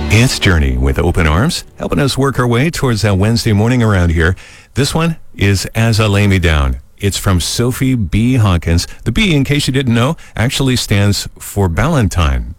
It's Journey with Open Arms, helping us work our way towards that Wednesday morning around here. This one is As I Lay Me Down. It's from Sophie B. Hawkins. The B, in case you didn't know, actually stands for Ballantine.